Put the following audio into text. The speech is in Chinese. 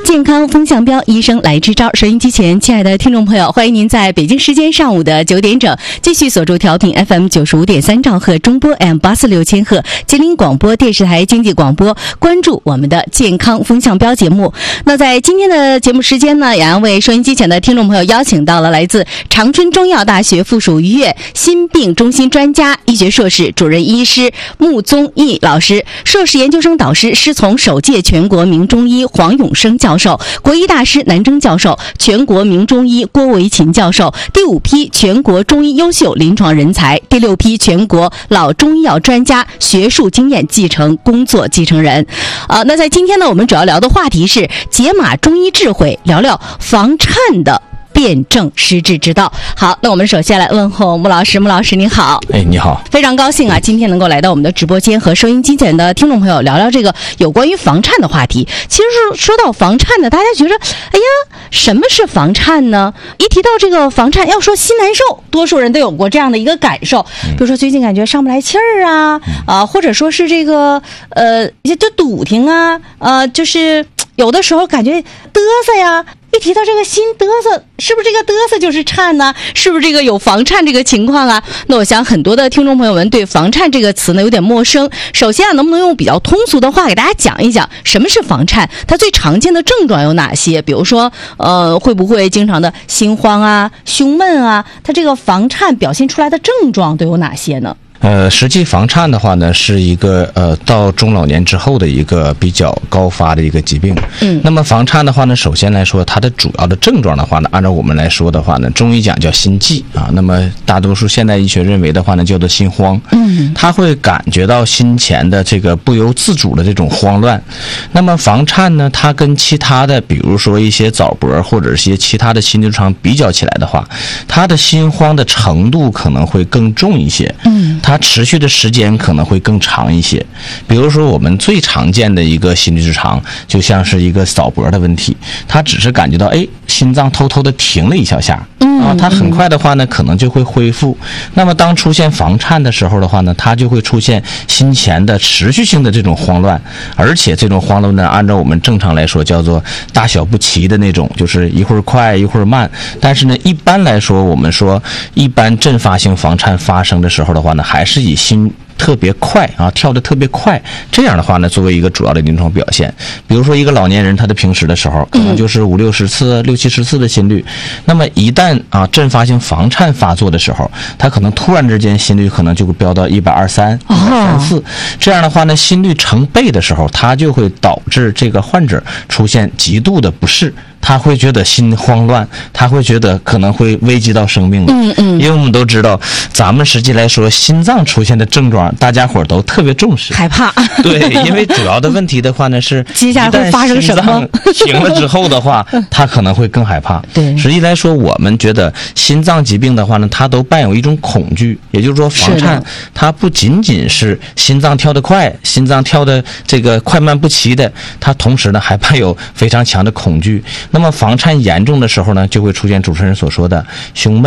健康风向标，医生来支招。收音机前，亲爱的听众朋友，欢迎您在北京时间上午的9点整继续锁住调频 FM 95.3兆赫中波 M84 千赫吉林广播电视台经济广播，关注我们的健康风向标节目。那在今天的节目时间呢，也为收音机前的听众朋友邀请到了来自长春中药大学附属医院心病中心专家、医学硕士、主任医师穆宗义老师，硕士研究生导师师从首届全国名中医黄永生教授，国医大师南征教授，全国名中医郭维勤教授，第5批全国中医优秀临床人才，第6批全国老中医药专家，学术经验继承工作继承人。那在今天呢，我们主要聊的话题是解码中医智慧，聊聊房颤的辩证施治之道。好，那我们首先来问候穆老师。穆老师您好。 你好， 非常高兴啊，今天能够来到我们的直播间，和收音机前的听众朋友聊聊这个有关于房颤的话题。其实说到房颤呢，大家觉得哎呀，什么是房颤呢？一提到这个房颤，要说心难受，多数人都有过这样的一个感受，比如说最近感觉上不来气儿啊，或者说是这个就堵挺啊，就是有的时候感觉嘚瑟呀。一提到这个心嘚瑟，是不是这个嘚瑟就是颤呢？是不是这个有房颤这个情况啊？那我想很多的听众朋友们对房颤这个词呢有点陌生。首先能不能用比较通俗的话给大家讲一讲什么是房颤？它最常见的症状有哪些？比如说会不会经常的心慌啊、胸闷啊？它这个房颤表现出来的症状都有哪些呢？ 实际房颤的话呢，是一个到中老年之后的一个比较高发的一个疾病。那么房颤的话呢，首先来说，它的主要的症状的话呢，按照我们来说的话呢，中医讲叫心悸啊。那么大多数现代医学认为的话呢，叫做心慌。他会感觉到心前的这个不由自主的这种慌乱。那么房颤呢，它跟其他的，比如说一些早搏或者是一些其他的心律常比较起来的话，它的心慌的程度可能会更重一些。它持续的时间可能会更长一些。比如说我们最常见的一个心律失常，就像是一个早搏的问题，它只是感觉到心脏偷偷的停了一小下，它很快的话呢可能就会恢复。那么当出现房颤的时候的话呢，它就会出现心前的持续性的这种慌乱，而且这种慌乱呢，按照我们正常来说叫做大小不齐的那种，就是一会儿快一会儿慢。但是呢，一般来说我们说一般阵发性房颤发生的时候的话呢，还是以心特别快跳得特别快，这样的话呢，作为一个主要的临床表现。比如说一个老年人，他的平时的时候可能就是50-60次、60-70次的心率，那么一旦阵发性房颤发作的时候，他可能突然之间心率可能就会飙到123、134，这样的话呢，心率成倍的时候，它就会导致这个患者出现极度的不适。他会觉得心慌乱，他会觉得可能会危及到生命的。因为我们都知道，咱们实际来说，心脏出现的症状，大家伙都特别重视， 害怕。 对，因为主要的问题的话呢是， 接下来会发生什么？ 停了之后的话，他可能会更害怕。 对， 实际来说，我们觉得心脏疾病的话呢，它都伴有一种恐惧，也就是说，房颤它不仅仅是心脏跳得快，心脏跳的这个快慢不齐的，它同时呢还伴有非常强的恐惧。那么房颤严重的时候呢，就会出现主持人所说的胸闷。